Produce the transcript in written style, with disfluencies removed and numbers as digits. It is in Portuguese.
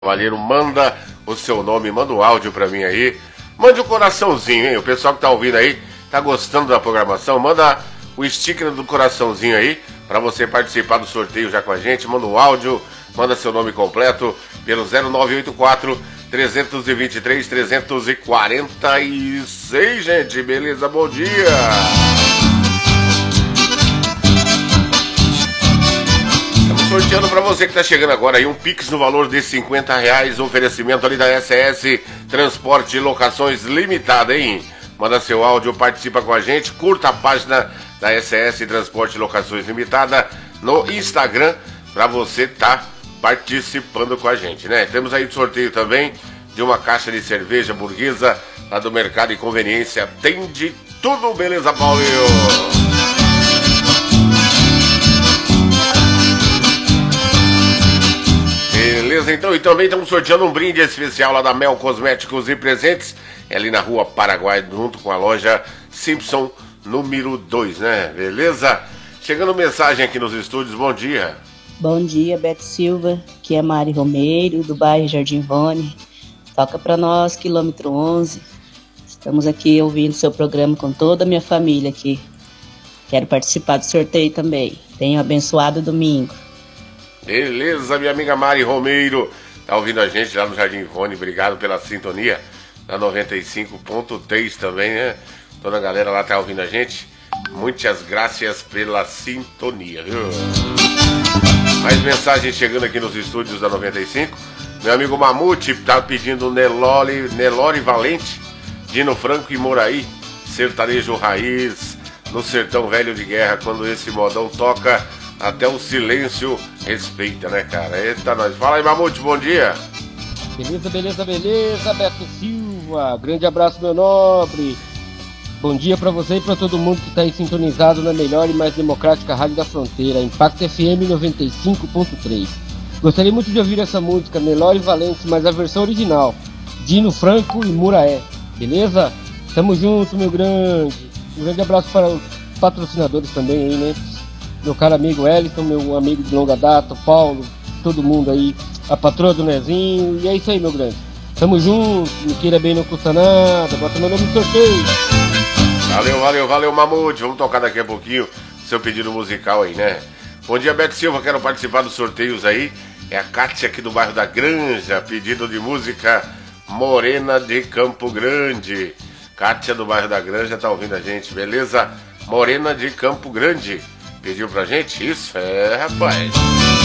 Cavalheiro, manda o seu nome, manda o áudio pra mim aí. Mande um coraçãozinho, hein? O pessoal que tá ouvindo aí, tá gostando da programação, manda o sticker do coraçãozinho aí, pra você participar do sorteio já com a gente. Manda o áudio, manda seu nome completo pelo 0984-323-346, gente. Beleza? Bom dia! Sorteando para você que está chegando agora aí um Pix no valor de R$50, oferecimento ali da SS Transporte e Locações Limitada, hein? Manda seu áudio, participa com a gente, curta a página da SS Transporte e Locações Limitada no Instagram para você estar participando com a gente, né? Temos aí o sorteio também de uma caixa de cerveja burguesa lá do Mercado e Conveniência. Tem de tudo, beleza, Paulo? Beleza, então, e também estamos sorteando um brinde especial lá da Mel Cosméticos e Presentes, é ali na Rua Paraguai, junto com a loja Simpson, número 2, né? Beleza? Chegando mensagem aqui nos estúdios, bom dia. Bom dia, Beto Silva, que é Mari Romeiro, do bairro Jardim Vone. Toca pra nós, quilômetro 11. Estamos aqui ouvindo seu programa com toda a minha família aqui. Quero participar do sorteio também. Tenha um abençoado domingo. Beleza, minha amiga Mari Romeiro, tá ouvindo a gente lá no Jardim Vone, obrigado pela sintonia, na 95.3 também, né? Toda a galera lá tá ouvindo a gente, muitas graças pela sintonia, viu? Mais mensagens chegando aqui nos estúdios da 95, meu amigo Mamute tá pedindo Nelore Valente, Dino Franco e Moraí, sertanejo raiz, no sertão velho de guerra, quando esse modão toca... Até o silêncio respeita, né, cara? Eita, nós. Fala aí, Mamute, bom dia. Beleza, Beto Silva. Grande abraço, meu nobre. Bom dia pra você e pra todo mundo que tá aí sintonizado na melhor e mais democrática rádio da fronteira, Impacto FM 95.3. Gostaria muito de ouvir essa música, Nelore Valente, mas a versão original. Dino Franco e Muraé. Beleza? Tamo junto, meu grande. Um grande abraço para os patrocinadores também aí, né? Meu caro amigo Elton, meu amigo de longa data, Paulo, todo mundo aí, a patroa do Nezinho, e é isso aí, meu grande. Tamo junto, me queira bem, não custa nada, bota meu nome no sorteio. Valeu, Mamute. Vamos tocar daqui a pouquinho seu pedido musical aí, né? Bom dia, Beto Silva, quero participar dos sorteios aí. É a Kátia aqui do bairro da Granja, pedido de música Morena de Campo Grande. Kátia do bairro da Granja tá ouvindo a gente, beleza? Morena de Campo Grande. Pediu pra gente? Isso, rapaz.